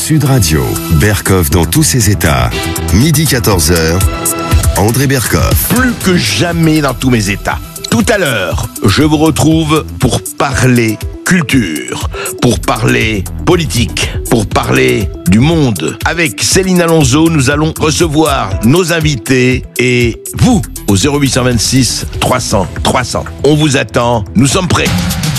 Sud Radio, Berkoff dans tous ses états. Midi 14h, André Berkoff. Plus que jamais dans tous mes états. Tout à l'heure, je vous retrouve pour parler culture, pour parler politique, pour parler du monde. Avec Céline Alonso, nous allons recevoir nos invités et vous, au 0826 300 300. On vous attend, nous sommes prêts.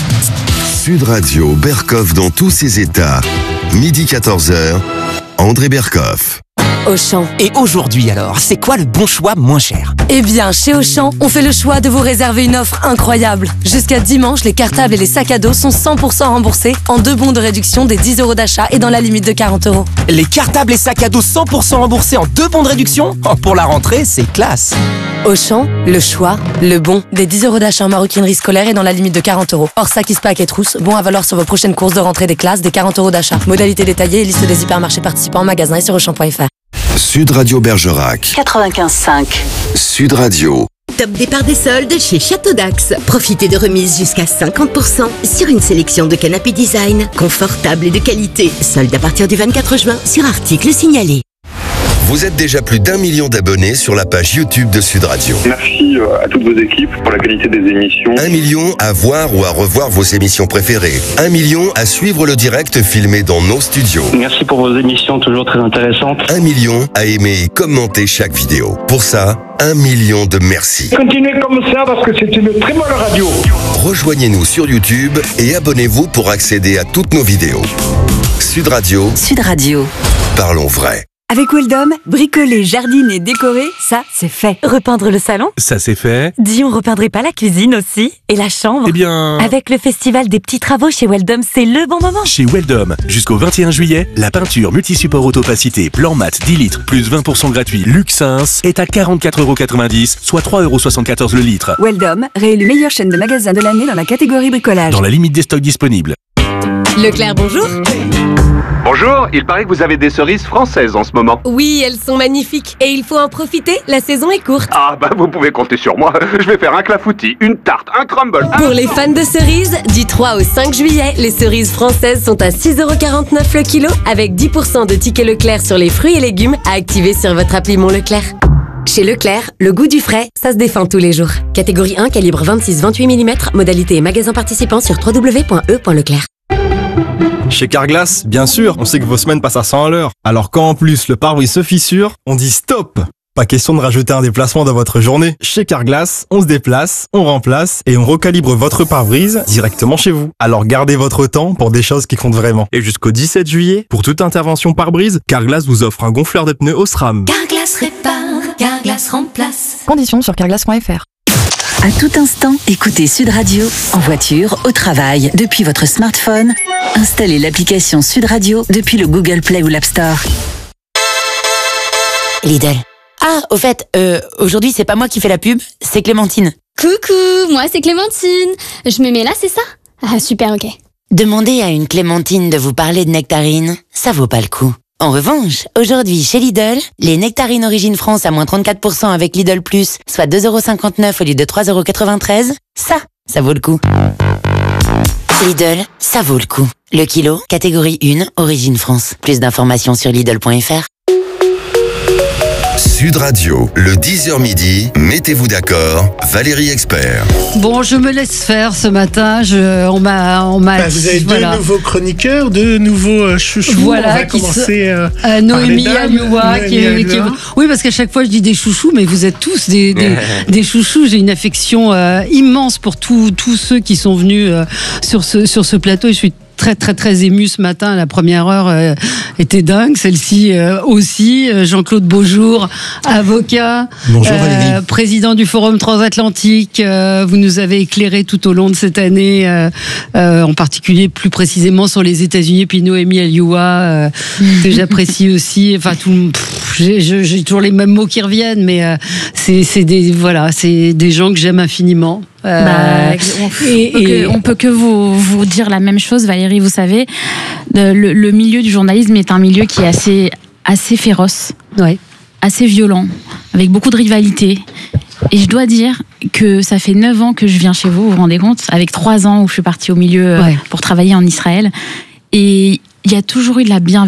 Sud Radio, Berkoff dans tous ses états. Midi 14h, André Berkoff. Auchan. Et aujourd'hui alors, c'est quoi le bon choix moins cher ? Eh bien, chez Auchan, on fait le choix de vous réserver une offre incroyable. Jusqu'à dimanche, les cartables et les sacs à dos sont 100% remboursés en 2 bons de réduction des 10 € d'achat et dans la limite de 40 €. Les cartables et sacs à dos 100% remboursés en 2 bons de réduction ? Oh, pour la rentrée, c'est classe. Auchan, le choix, le bon, des 10 € d'achat en maroquinerie scolaire et dans la limite de 40 €. Hors sac, pack et trousse, bon à valoir sur vos prochaines courses de rentrée des classes, des 40 € d'achat. Modalité détaillée et liste des hypermarchés participants en magasin et sur Auchan.fr. Sud Radio Bergerac. 95.5. Sud Radio. Top départ des soldes chez Château d'Axe. Profitez de remises jusqu'à 50% sur une sélection de canapés design, confortables et de qualité. Soldes à partir du 24 juin sur articles signalés. Vous êtes déjà plus d'1 million d'abonnés sur la page YouTube de Sud Radio. Merci à toutes vos équipes pour la qualité des émissions. 1 million à voir ou à revoir vos émissions préférées. 1 million à suivre le direct filmé dans nos studios. Merci pour vos émissions toujours très intéressantes. 1 million à aimer et commenter chaque vidéo. Pour ça, 1 million de merci. Continuez comme ça parce que c'est une très bonne radio. Rejoignez-nous sur YouTube et abonnez-vous pour accéder à toutes nos vidéos. Sud Radio. Sud Radio. Parlons vrai. Avec Weldom, bricoler, jardiner, décorer, ça, c'est fait. Repeindre le salon ? Ça, c'est fait. Dis, on repeindrait pas la cuisine aussi ? Et la chambre ? Eh bien... Avec le festival des petits travaux chez Weldom, c'est le bon moment. Chez Weldom, jusqu'au 21 juillet, la peinture multi-support autopacité plan mat 10 litres plus 20% gratuit Luxins est à 44,90 €, soit 3,74 € le litre. Weldom, réélu meilleure chaîne de magasins de l'année dans la catégorie bricolage. Dans la limite des stocks disponibles. Leclerc, bonjour. Bonjour, il paraît que vous avez des cerises françaises en ce moment. Oui, elles sont magnifiques et il faut en profiter, la saison est courte. Ah bah vous pouvez compter sur moi, je vais faire un clafoutis, une tarte, un crumble. Pour les fans de cerises, du 3 au 5 juillet, les cerises françaises sont à 6,49 € le kilo avec 10% de tickets Leclerc sur les fruits et légumes à activer sur votre appli Mon Leclerc. Chez Leclerc, le goût du frais, ça se défend tous les jours. Catégorie 1, calibre 26-28 mm, modalité et magasin participant sur www.e.leclerc. Chez Carglass, bien sûr, on sait que vos semaines passent à 100 à l'heure. Alors quand en plus le pare-brise se fissure, on dit stop! Pas question de rajouter un déplacement dans votre journée. Chez Carglass, on se déplace, on remplace et on recalibre votre pare-brise directement chez vous. Alors gardez votre temps pour des choses qui comptent vraiment. Et jusqu'au 17 juillet, pour toute intervention pare-brise, Carglass vous offre un gonfleur de pneus Osram. Carglass répare, Carglass remplace. Conditions sur carglass.fr. À tout instant, écoutez Sud Radio, en voiture, au travail, depuis votre smartphone. Installez l'application Sud Radio depuis le Google Play ou l'App Store. Lidl. Ah, au fait, aujourd'hui, c'est pas moi qui fais la pub, c'est Clémentine. Coucou, moi c'est Clémentine. Je me mets là, c'est ça ? Ah super, ok. Demandez à une Clémentine de vous parler de nectarines, ça vaut pas le coup. En revanche, aujourd'hui, chez Lidl, les nectarines Origine France à moins 34% avec Lidl Plus, soit 2,59 € au lieu de 3,93 €, ça vaut le coup. Lidl, ça vaut le coup. Le kilo, catégorie 1, Origine France. Plus d'informations sur Lidl.fr. Sud Radio, le 10h midi, mettez-vous d'accord, Valérie Expert. Bon, je me laisse faire ce matin. On m'a. Vous avez deux nouveaux chroniqueurs, deux nouveaux chouchous. Voilà, on va commencer Noémie Alioua. Oui, parce qu'à chaque fois je dis des chouchous, mais vous êtes tous des chouchous. J'ai une affection immense pour tous ceux qui sont venus sur ce plateau. Et je suis très très très ému ce matin. La première heure était dingue, celle-ci aussi. Jean-Claude Beaujour, avocat, président du Forum Transatlantique. Vous nous avez éclairé tout au long de cette année, en particulier plus précisément sur les États-Unis. Puis Noémie Alioua, que j'apprécie aussi. Enfin, j'ai toujours les mêmes mots qui reviennent, mais c'est des gens que j'aime infiniment. On peut que vous dire la même chose, Valérie. Vous savez, le milieu du journalisme est un milieu qui est assez féroce, assez violent, avec beaucoup de rivalité. Et je dois dire que ça fait 9 ans que je viens chez vous, vous vous rendez compte, avec 3 ans où je suis partie au milieu pour travailler en Israël. Et il y a toujours eu de la bienveillance.